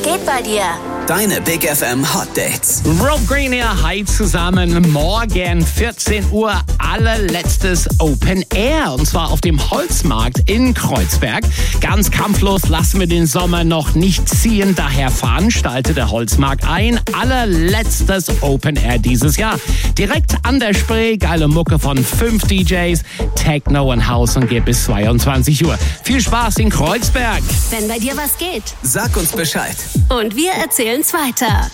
geht bei dir? Deine Big FM Hot Dates. Rob Green hier, hi zusammen. Morgen 14 Uhr allerletztes Open Air. Und zwar auf dem Holzmarkt in Kreuzberg. Ganz kampflos lassen wir den Sommer noch nicht ziehen. Daher veranstaltet der Holzmarkt ein allerletztes Open Air dieses Jahr. Direkt an der Spree, geile Mucke von 5 DJs, Techno und House und geht bis 22 Uhr. Viel Spaß in Kreuzberg. Wenn bei dir was geht. Sag uns Bescheid. Und wir erzählen's weiter.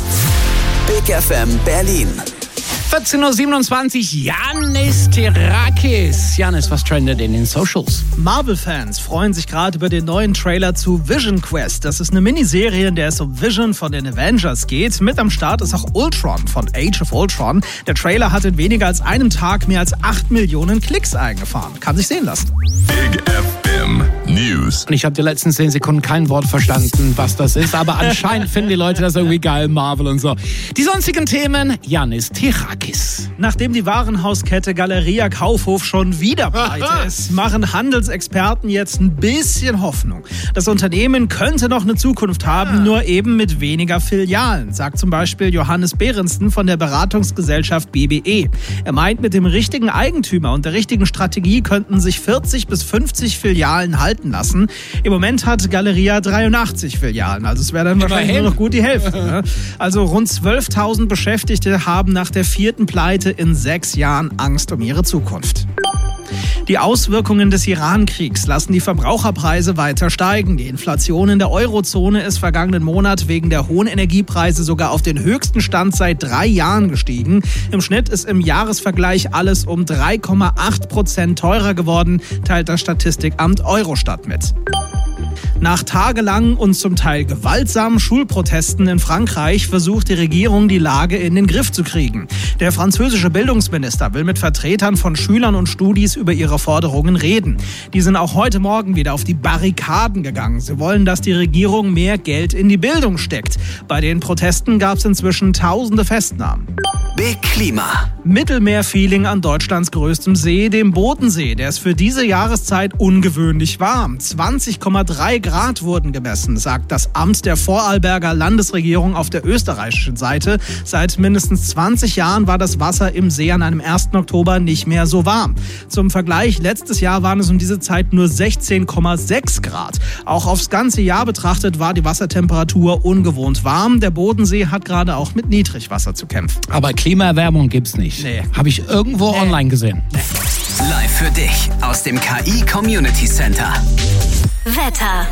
Big FM Berlin. 14.27 Uhr, Yannis Tirakis. Yannis, was trendet in den Socials? Marvel-Fans freuen sich gerade über den neuen Trailer zu Vision Quest. Das ist eine Miniserie, in der es um Vision von den Avengers geht. Mit am Start ist auch Ultron von Age of Ultron. Der Trailer hat in weniger als einem Tag mehr als 8 Millionen Klicks eingefahren. Kann sich sehen lassen. Big FM News. Und ich habe die letzten 10 Sekunden kein Wort verstanden, was das ist. Aber anscheinend finden die Leute das irgendwie geil, Marvel und so. Die sonstigen Themen, Yannis Tirakis. Nachdem die Warenhauskette Galeria Kaufhof schon wieder pleite ist, machen Handelsexperten jetzt ein bisschen Hoffnung. Das Unternehmen könnte noch eine Zukunft haben, nur eben mit weniger Filialen, sagt zum Beispiel Johannes Behrensen von der Beratungsgesellschaft BBE. Er meint, mit dem richtigen Eigentümer und der richtigen Strategie könnten sich 40 bis 50 Filialen halten lassen. Im Moment hat Galeria 83 Filialen, also es wäre dann wahrscheinlich nur noch gut die Hälfte. Ne? Also rund 12.000 Beschäftigte haben nach der 4. Pleite in 6 Jahren Angst um ihre Zukunft. Die Auswirkungen des Iran-Kriegs lassen die Verbraucherpreise weiter steigen. Die Inflation in der Eurozone ist vergangenen Monat wegen der hohen Energiepreise sogar auf den höchsten Stand seit 3 Jahren gestiegen. Im Schnitt ist im Jahresvergleich alles um 3,8% teurer geworden, teilt das Statistikamt Eurostat mit. Nach tagelangen und zum Teil gewaltsamen Schulprotesten in Frankreich versucht die Regierung, die Lage in den Griff zu kriegen. Der französische Bildungsminister will mit Vertretern von Schülern und Studis über ihre Forderungen reden. Die sind auch heute Morgen wieder auf die Barrikaden gegangen. Sie wollen, dass die Regierung mehr Geld in die Bildung steckt. Bei den Protesten gab es inzwischen tausende Festnahmen. Big Klima. Mittelmeerfeeling an Deutschlands größtem See, dem Bodensee. Der ist für diese Jahreszeit ungewöhnlich warm. 20,3 Grad wurden gemessen, sagt das Amt der Vorarlberger Landesregierung auf der österreichischen Seite. Seit mindestens 20 Jahren war das Wasser im See an einem 1. Oktober nicht mehr so warm. Zum Vergleich, letztes Jahr waren es um diese Zeit nur 16,6 Grad. Auch aufs ganze Jahr betrachtet war die Wassertemperatur ungewohnt warm. Der Bodensee hat gerade auch mit Niedrigwasser zu kämpfen. Aber Klimaerwärmung gibt's nicht. Nee. Habe ich irgendwo online gesehen. Live für dich aus dem KI Community Center. Wetter.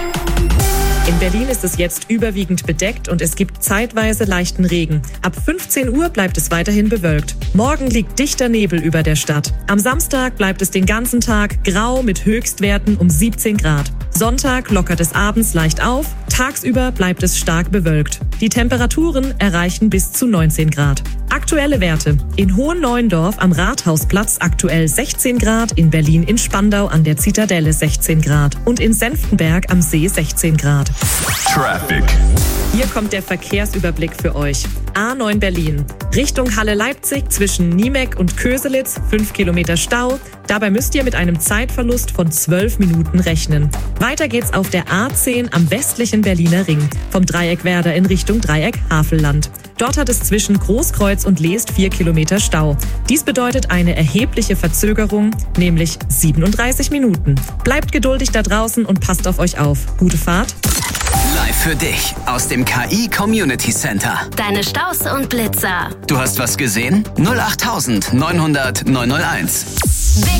In Berlin ist es jetzt überwiegend bedeckt und es gibt zeitweise leichten Regen. Ab 15 Uhr bleibt es weiterhin bewölkt. Morgen liegt dichter Nebel über der Stadt. Am Samstag bleibt es den ganzen Tag grau mit Höchstwerten um 17 Grad. Sonntag lockert es abends leicht auf, tagsüber bleibt es stark bewölkt. Die Temperaturen erreichen bis zu 19 Grad. Aktuelle Werte. In Hohen-Neuendorf am Rathausplatz aktuell 16 Grad, in Berlin in Spandau an der Zitadelle 16 Grad und in Senftenberg am See 16 Grad. Traffic. Hier kommt der Verkehrsüberblick für euch. A9 Berlin. Richtung Halle-Leipzig zwischen Niemek und Köselitz 5 Kilometer Stau. Dabei müsst ihr mit einem Zeitverlust von 12 Minuten rechnen. Weiter geht's auf der A10 am westlichen Berliner Ring. Vom Dreieck Werder in Richtung Dreieck Havelland. Dort hat es zwischen Großkreuz und Leest 4 Kilometer Stau. Dies bedeutet eine erhebliche Verzögerung, nämlich 37 Minuten. Bleibt geduldig da draußen und passt auf euch auf. Gute Fahrt. Live für dich aus dem KI Community Center. Deine Staus und Blitzer. Du hast was gesehen? 08900 901.